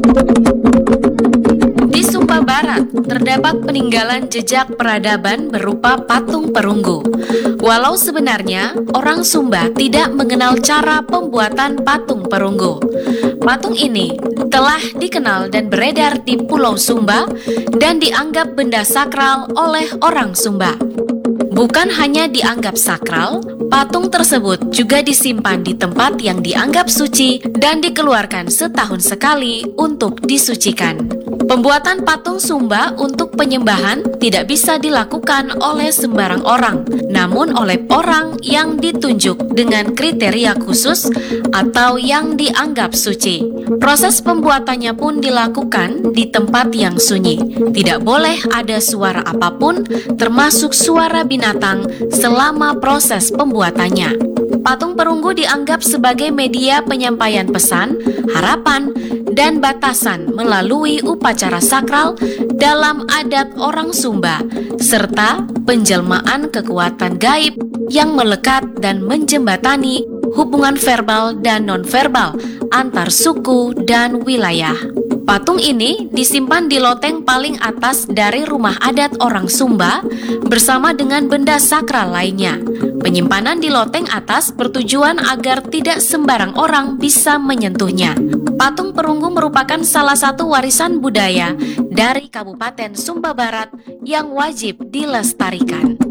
Di Sumba Barat, terdapat peninggalan jejak peradaban berupa patung perunggu. Walau sebenarnya, orang Sumba tidak mengenal cara pembuatan patung perunggu. Patung ini telah dikenal dan beredar di Pulau Sumba dan dianggap benda sakral oleh orang Sumba. Bukan hanya dianggap sakral, patung tersebut juga disimpan di tempat yang dianggap suci dan dikeluarkan setahun sekali untuk disucikan. Pembuatan patung Sumba untuk penyembahan tidak bisa dilakukan oleh sembarang orang, namun oleh orang yang ditunjuk dengan kriteria khusus atau yang dianggap suci. Proses pembuatannya pun dilakukan di tempat yang sunyi. Tidak boleh ada suara apapun, termasuk suara binatang, selama proses pembuatannya. Patung perunggu dianggap sebagai media penyampaian pesan, harapan, dan batasan melalui upacara sakral dalam adat orang Sumba, serta penjelmaan kekuatan gaib yang melekat dan menjembatani hubungan verbal dan nonverbal antar suku dan wilayah. Patung ini disimpan di loteng paling atas dari rumah adat orang Sumba bersama dengan benda sakral lainnya. Penyimpanan di loteng atas bertujuan agar tidak sembarang orang bisa menyentuhnya. Patung perunggu merupakan salah satu warisan budaya dari Kabupaten Sumba Barat yang wajib dilestarikan.